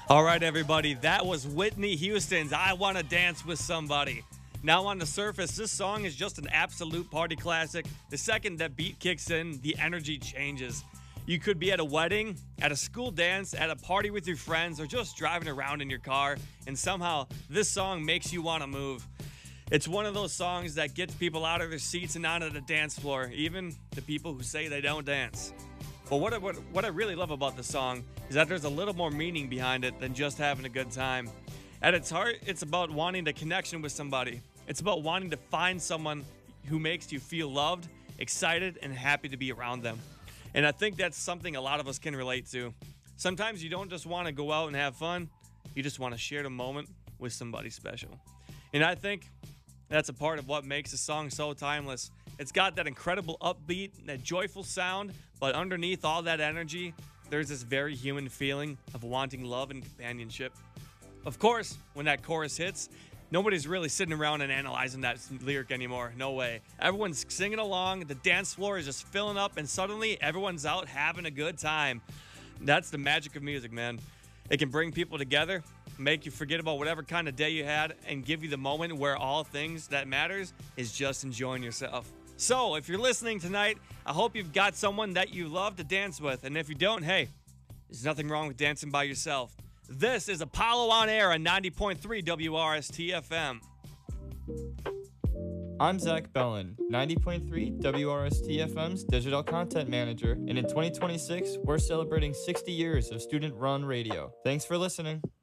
All right, everybody, that was Whitney Houston's I Wanna Dance with Somebody. Now, on the surface, this song is just an absolute party classic. The second that beat kicks in, the energy changes. You could be at a wedding, at a school dance, at a party with your friends, or just driving around in your car, and somehow this song makes you want to move. It's one of those songs that gets people out of their seats and onto the dance floor, even the people who say they don't dance. But what I really love about the song is that there's a little more meaning behind it than just having a good time. At its heart, it's about wanting a connection with somebody. It's about wanting to find someone who makes you feel loved, excited, and happy to be around them. And I think that's something a lot of us can relate to. Sometimes you don't just want to go out and have fun, you just want to share the moment with somebody special. And I think that's a part of what makes the song so timeless. It's got that incredible upbeat, that joyful sound, but underneath all that energy, there's this very human feeling of wanting love and companionship. Of course, when that chorus hits, nobody's really sitting around and analyzing that lyric anymore. No way. Everyone's singing along, the dance floor is just filling up, and suddenly everyone's out having a good time. That's the magic of music, man. It can bring people together, make you forget about whatever kind of day you had, and give you the moment where all things that matters is just enjoying yourself. So, if you're listening tonight, I hope you've got someone that you love to dance with. And if you don't, hey, there's nothing wrong with dancing by yourself. This is Apollo on Air on 90.3 WRST FM. I'm Zach Bellin, 90.3 WRST FM's Digital Content Manager, and in 2026, we're celebrating 60 years of student-run radio. Thanks for listening.